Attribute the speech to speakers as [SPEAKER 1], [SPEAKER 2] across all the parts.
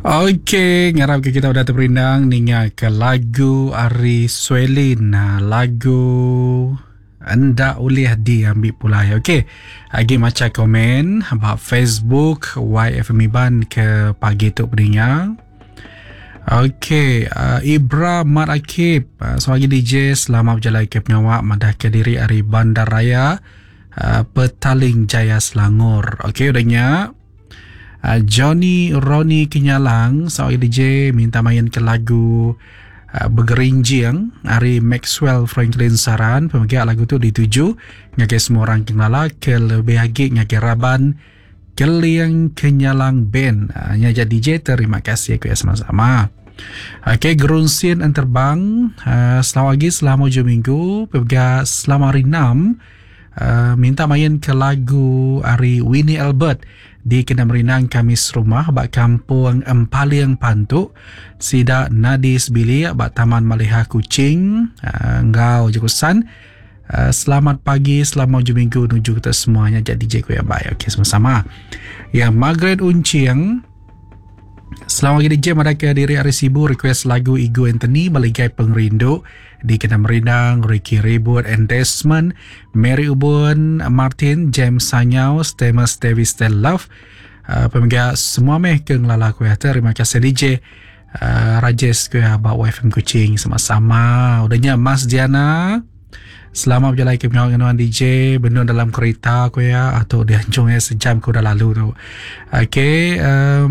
[SPEAKER 1] Okey, ngarap ke kita udah terperindang ninga ke lagu Ari Swelin. Lagu anda boleh diambil pula. Okey. Lagi macam komen about Facebook YFM Iban ke pagi tu pendengar. Okey, Ibra Mat Akib, sebagai DJ selamat berjalan ke penyawa madah ke diri Ari Bandaraya Petaling Jaya Selangor. Okey, udahnya Johnny Ronnie Kenyalang seorang DJ minta main ke lagu Bergerinjing Ari Maxwell Franklin Saran. Pemegang lagu tu dituju ngake semua orang kenala ke lebih lagi ngake Raban Keliang Kenyalang Band. Nyaja DJ, terima kasih aku ya sama-sama. Okay, Gerunsin Anterbang, selamat pagi, selamat hujung minggu. Pemegang selamat hari 6 minta main ke lagu Ari Winnie Albert di Kena Merinang Kamis Rumah bak Kampung Empaliang Pantuk Sida Nadis Bili bak Taman Maliha Kucing Ngau Jekusan. Selamat pagi, selamat hujung minggu nuju kita semuanya jadi DJ ku yang baik. Okey, sama-sama. Yang Margaret Unciang, selamat pagi DJ mereka diri Ari Sibu request lagu Igu Anthony Meligai Pengrindu di Kena Merinang, Ricky Ribut and Desmond, Mary Ubun, Martin, James Sanyau, Stemus Davis Still Love. Pemegang semua meh ke ngelala ku ya. Terima kasih DJ Rajesh ku ya bawa FM Kucing sama-sama. Udahnya Mas Diana, selamat berjalan ke pengawalan DJ benda dalam kereta ku ya, atau dia hancurnya sejam ku dah lalu tu. Okey,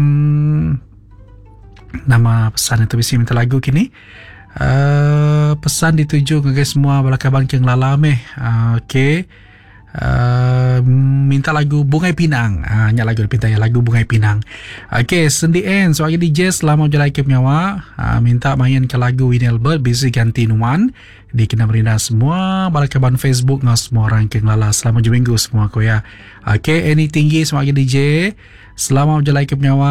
[SPEAKER 1] nama pesan itu bisa minta lagu kini. Pesan dituju ke semua balakaban ke ngelala meh. Okey, minta lagu Bungai Pinang. Nyak lagu dipinta ya, lagu Bungai Pinang. Okey, Sendi N sebagai DJ selamat berjalan ke penyawa minta main ke lagu Winnie Albert Busy Ganti Nuan di Kena Merindah semua balakaban Facebook ngau semua orang ke ngelala. Selamat hujung minggu semua ko ya. Okey, Any Tinggi sebagai DJ selamat berjalan ke penyawa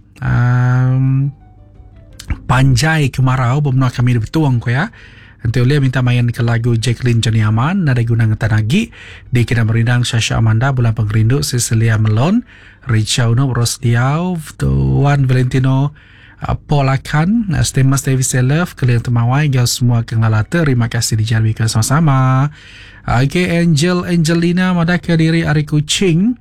[SPEAKER 1] Panjai Kemarau benar kami bertuang ko ya. Nanti oleh minta main ke lagu Jacqueline Johnny Aman Nada Gunang Tanagi di Kena Merinang Sasha Amanda Bulan Pengerindu Cecilia Melon Richa Uno Rosdiau Tuan Valentino Polakan Stemas Davis Love kalian temawai gau semua kengalala. Terima kasih dijalwi ke sama-sama. Okay, Angelina Madaka diri Ari Kucing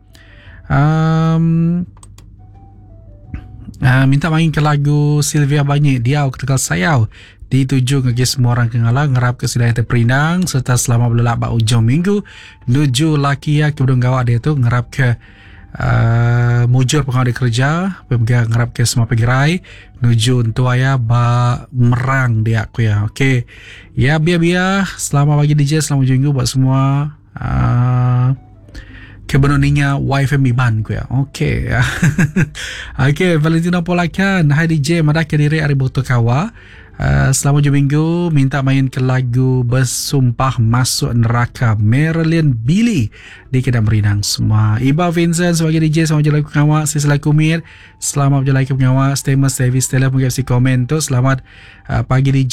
[SPEAKER 1] minta main ke lagu Sylvia Banyak Diau Ketegal Sayau dituju ngagi semua orang kengalang ngerap kesidang terperindang serta selama belelak bak ujung minggu nuju laki ya ke bedung gawak dia tu ngerap ke mujur pengawal kerja pemegang ngerap ke semua pegerai nuju untuk ayah bak merang dia aku ya. Okey ya, biar selamat pagi DJ, selamat ujung minggu buat semua kebenoninya YFM Iban ku ya. Okey. Okey, Valentino Polakan, hai DJ madak ke diri Ari Botokawa. Selamat hujung minggu minta main ke lagu Bersumpah Masuk Neraka Marilyn Billy di Kena Merinang semua. Iba Vincent sebagai DJ selamat berjalan ke pengawa. Saya selaku Mir selamat berjalan ke pengawa. Stemus Davis Stella mengisi komen tu. Selamat pagi DJ.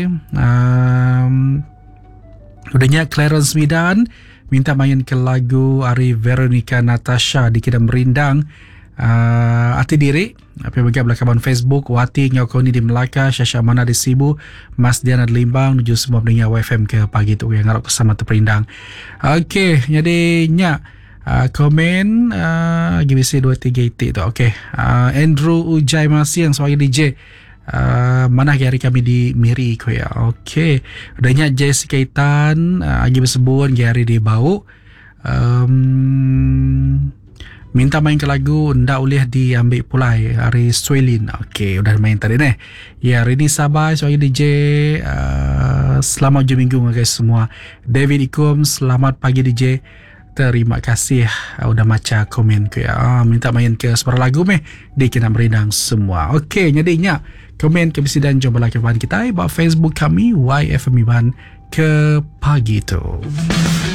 [SPEAKER 1] Udahnya Clarence Midan minta main ke lagu Ari Veronica Natasha di Kena Merindang Ati Diri apa bagi belakang Facebook Wati Nyokoni di Melaka, Syasha Mana di Sibu, Mas Diana di Limbang nuju semua pendengar YFM ke pagi tu yang ngarap bersama terperindang. Okey, jadi nyak komen GBC 23 itik tu. Okey, Andrew Ujai masih yang sebagai DJ mana hari kami di Miri ko ya. Okey, udahnya Jessica Itan lagi bersebut hari di Bau minta main ke lagu ndak boleh diambil pula Ari Swelin. Okey, udah main tadi nih ya. Hari ni Sabah sebagai DJ selamat hujung minggu guys semua. David Ikum selamat pagi DJ, terima kasih udah maca komen ke ya. Minta main ke sebarang lagu meh di Kena Merinang semua. Okey, jadinya komen ke bisi dan jom belakang kita buat Facebook kami YFM Iban ke pagi tu.